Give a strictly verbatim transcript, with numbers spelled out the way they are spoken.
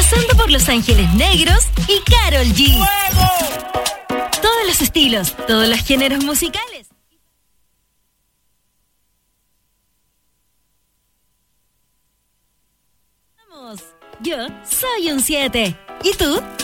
pasando por Los Ángeles Negros y Karol G. ¡Fuego! Todos los estilos, todos los géneros musicales. Vamos, yo soy un siete. ¿Y tú?